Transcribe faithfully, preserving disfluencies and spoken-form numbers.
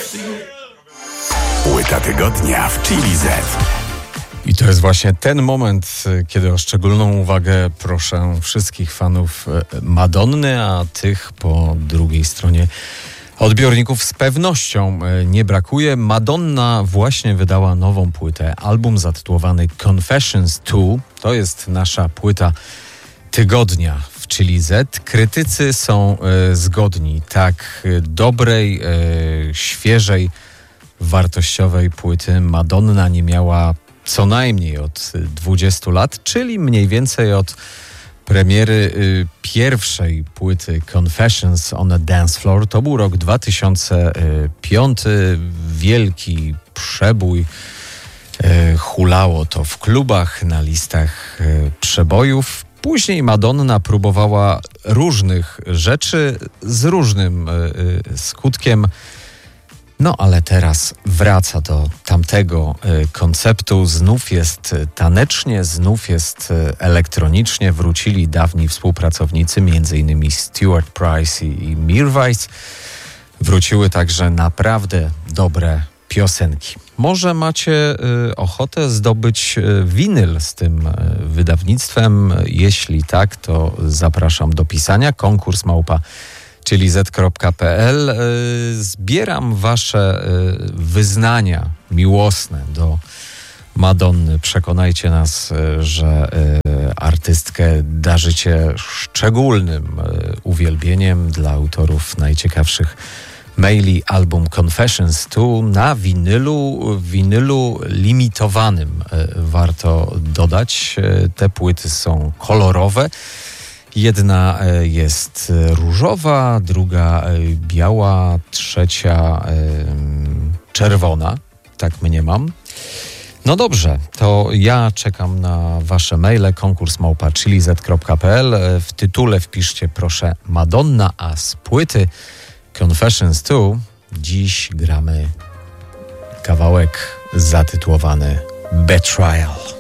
Płyta tygodnia w Chili Z. I to jest właśnie ten moment, kiedy o szczególną uwagę proszę wszystkich fanów Madonny, a tych po drugiej stronie odbiorników z pewnością nie brakuje. Madonna właśnie wydała nową płytę, album zatytułowany Confessions two. To jest nasza płyta tygodnia w Chili Z. Krytycy są e, zgodni. Tak dobrej, e, świeżej, wartościowej płyty Madonna nie miała co najmniej od dwudziestu lat, czyli mniej więcej od premiery y, pierwszej płyty Confessions on a Dance Floor. To był rok dwa tysiące piąty. Wielki przebój. Y, hulało to w klubach, na listach y, przebojów. Później Madonna próbowała różnych rzeczy z różnym y, y, skutkiem. No ale teraz wraca do tamtego y, konceptu. Znów jest tanecznie, znów jest y, elektronicznie. Wrócili dawni współpracownicy, między innymi Stuart Price i, i Mirwais. Wróciły także naprawdę dobre piosenki. Może macie y, ochotę zdobyć y, winyl z tym y, wydawnictwem? Jeśli tak, to zapraszam do pisania. Konkurs małpa chili z kropka p l. Zbieram wasze wyznania miłosne do Madonny. Przekonajcie nas, że artystkę darzycie szczególnym uwielbieniem. Dla autorów najciekawszych maili album Confessions two na winylu, winylu limitowanym, warto dodać. Te płyty są kolorowe. Jedna jest różowa, druga biała, trzecia czerwona. Tak mnie mam. No dobrze, to ja czekam na wasze maile. Konkurs małpa chili z kropka p l. W tytule wpiszcie proszę Madonna, a z płyty Confessions two dziś gramy kawałek zatytułowany Betrayal.